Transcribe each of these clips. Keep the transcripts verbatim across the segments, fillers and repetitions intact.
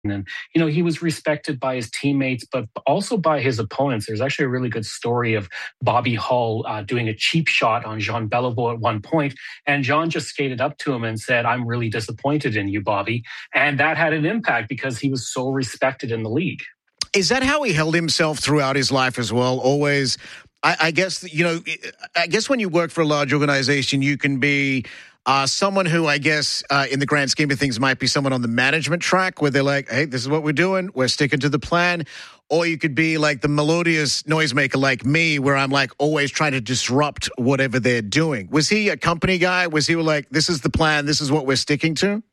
And, you know, he was respected by his teammates, but also by his opponents. There's actually a really good story of Bobby Hull uh, doing a cheap shot on Jean Beliveau at one point, and Jean just skated up to him and said, "I'm really disappointed in you, Bobby." And that had an impact because he was so respected in the league. Is that how he held himself throughout his life as well? Always, I, I guess, you know, I guess when you work for a large organization, you can be Uh, someone who, I guess, uh, in the grand scheme of things, might be someone on the management track where they're like, hey, this is what we're doing. We're sticking to the plan. Or you could be like the melodious noisemaker like me, where I'm like always trying to disrupt whatever they're doing. Was he a company guy? Was he like, this is the plan, this is what we're sticking to?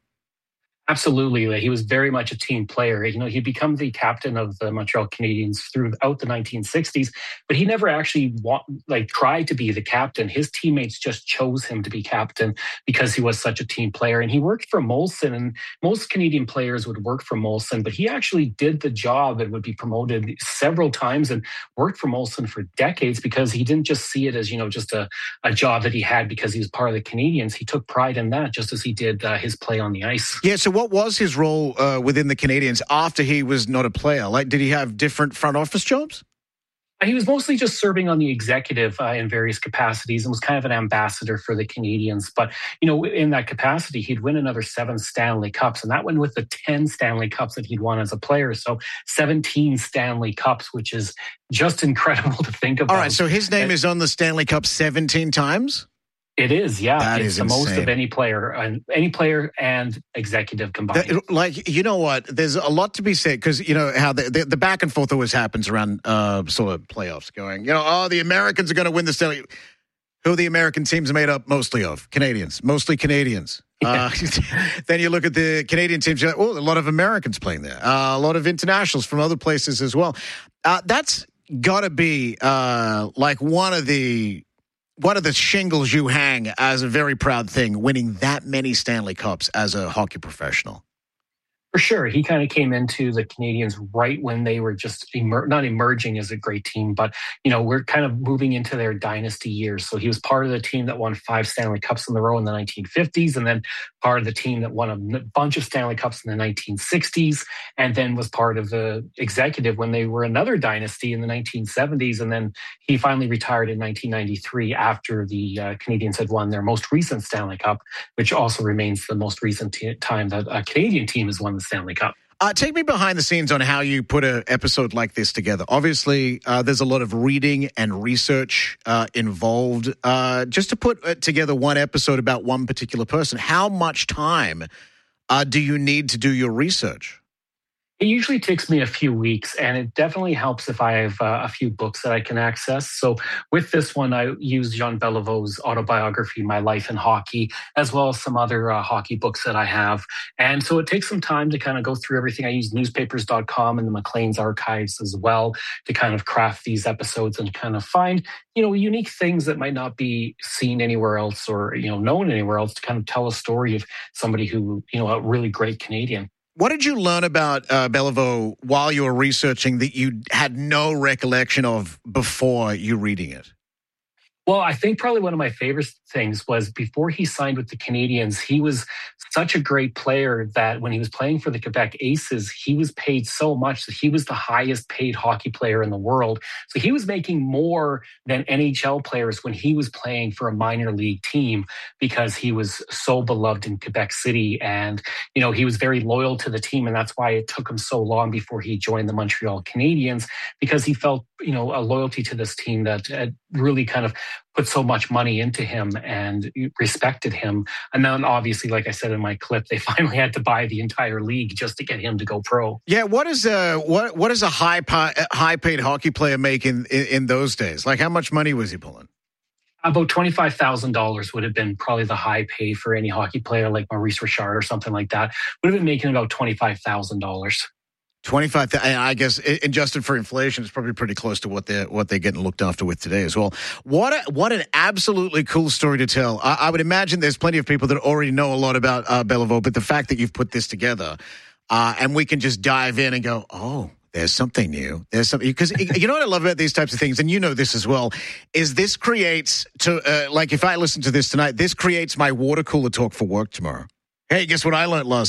Absolutely. He was very much a team player. You know, he'd become the captain of the Montreal Canadiens throughout the nineteen sixties, but he never actually want, like tried to be the captain. His teammates just chose him to be captain because he was such a team player. And he worked for Molson, and most Canadian players would work for Molson, but he actually did the job and would be promoted several times and worked for Molson for decades because he didn't just see it as, you know, just a, a job that he had because he was part of the Canadiens. He took pride in that just as he did uh, his play on the ice. Yeah, so what was his role uh, within the Canadiens after he was not a player? Like, did he have different front office jobs? He was mostly just serving on the executive uh, in various capacities and was kind of an ambassador for the Canadiens. But, you know, in that capacity, he'd win another seven Stanley Cups, and that went with the ten Stanley Cups that he'd won as a player. So seventeen Stanley Cups, which is just incredible to think about. All right, so his name and, is on the Stanley Cup seventeen times? It is, yeah. That it's is the insane. most of any player, and any player and executive combined. That, like, you know what? There's a lot to be said because, you know, how the, the, the back and forth always happens around uh, sort of playoffs going, you know, oh, the Americans are going to win the Stanley. Who are the American teams made up mostly of? Canadians, mostly Canadians. Uh, then you look at the Canadian teams, you're like, oh, a lot of Americans playing there. Uh, a lot of internationals from other places as well. Uh, that's got to be uh, like one of the One of the shingles you hang as a very proud thing, winning that many Stanley Cups as a hockey professional. For sure. He kind of came into the Canadiens right when they were just emer- not emerging as a great team, but, you know, we're kind of moving into their dynasty years. So he was part of the team that won five Stanley Cups in a row in the nineteen fifties, and then part of the team that won a bunch of Stanley Cups in the nineteen sixties, and then was part of the executive when they were another dynasty in the nineteen seventies. And then he finally retired in nineteen ninety-three after the uh, Canadiens had won their most recent Stanley Cup, which also remains the most recent t- time that a Canadian team has won the Stanley Cup. Uh, take me behind the scenes on how you put an episode like this together. Obviously, uh, there's a lot of reading and research uh, involved. Uh, just to put together one episode about one particular person, how much time uh, do you need to do your research? It usually takes me a few weeks, and it definitely helps if I have uh, a few books that I can access. So with this one, I use Jean Beliveau's autobiography, My Life in Hockey, as well as some other uh, hockey books that I have. And so it takes some time to kind of go through everything. I use newspapers dot com and the Maclean's archives as well to kind of craft these episodes and kind of find, you know, unique things that might not be seen anywhere else or, you know, known anywhere else to kind of tell a story of somebody who, you know, a really great Canadian. What did you learn about uh, Beliveau while you were researching that you had no recollection of before you reading it? Well, I think probably one of my favorite things was before he signed with the Canadiens, he was such a great player that when he was playing for the Quebec Aces, he was paid so much that he was the highest paid hockey player in the world. So he was making more than N H L players when he was playing for a minor league team because he was so beloved in Quebec City. And, you know, he was very loyal to the team. And that's why it took him so long before he joined the Montreal Canadiens, because he felt, you know, a loyalty to this team that had really kind of put so much money into him and respected him. And then obviously, like I said in my clip, they finally had to buy the entire league just to get him to go pro. Yeah, what is a what what does a high high paid hockey player make in, in in those days? Like, how much money was he pulling? About twenty-five thousand dollars would have been probably the high pay for any hockey player like Maurice Richard or something like that. Would have been making about twenty-five thousand dollars. twenty-five, I guess, adjusted for inflation, it's probably pretty close to what they're what they're getting looked after with today as well. What a, what an absolutely cool story to tell. I, I would imagine there's plenty of people that already know a lot about uh, Beliveau, but the fact that you've put this together uh, and we can just dive in and go, oh, there's something new. There's something, because you know what I love about these types of things, and you know this as well, is this creates to uh, like if I listen to this tonight, this creates my water cooler talk for work tomorrow. Hey, guess what I learned last night?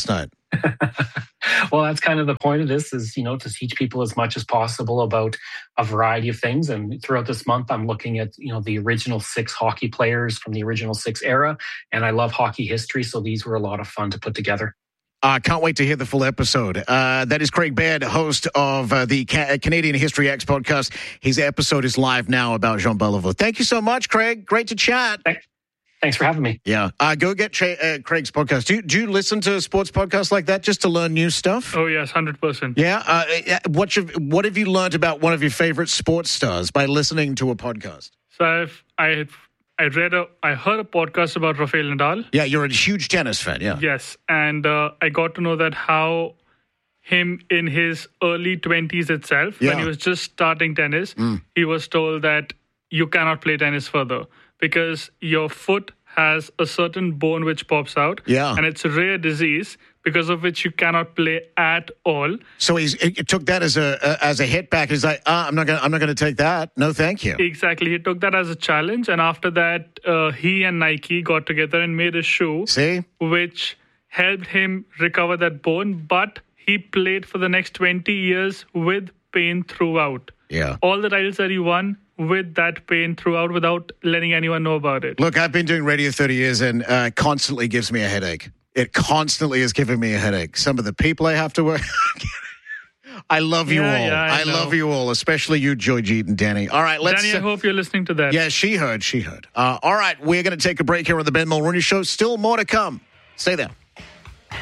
Well, that's kind of the point of this is, you know, to teach people as much as possible about a variety of things. And throughout this month, I'm looking at, you know, the original six hockey players from the original six era. And I love hockey history. So these were a lot of fun to put together. I uh, can't wait to hear the full episode. Uh, that is Craig Baird, host of uh, the Ca- Canadian History X podcast. His episode is live now about Jean Beliveau. Thank you so much, Craig. Great to chat. Thanks. Thanks for having me. Yeah. Uh, go get Tra- uh, Craig's podcast. Do you, do you listen to sports podcasts like that just to learn new stuff? Oh, yes, one hundred percent. Yeah. Uh, what, you, what have you learned about one of your favorite sports stars by listening to a podcast? So I've, I I read a, I heard a podcast about Rafael Nadal. Yeah, you're a huge tennis fan, yeah. Yes, and uh, I got to know that how him in his early twenties itself, yeah. when he was just starting tennis, mm. he was told that you cannot play tennis further because your foot has a certain bone which pops out, yeah. and it's a rare disease because of which you cannot play at all. So he's, he took that as a uh, as a hit back. He's like, ah, I'm not gonna I'm not gonna take that. No, thank you. Exactly, he took that as a challenge, and after that, uh, he and Nike got together and made a shoe, see, which helped him recover that bone. But he played for the next twenty years with pain throughout. Yeah, all the titles that he won with that pain throughout, without letting anyone know about it. Look, I've been doing radio thirty years, and uh, it constantly gives me a headache. It constantly is giving me a headache. Some of the people I have to work. I love you yeah, all. Yeah, I, I love you all, especially you, Joy Jeet and Danny. All right, let's. Danny, I hope you're listening to that. Yeah, she heard. She heard. Uh, all right, we're going to take a break here on the Ben Mulroney Show. Still more to come. Stay there.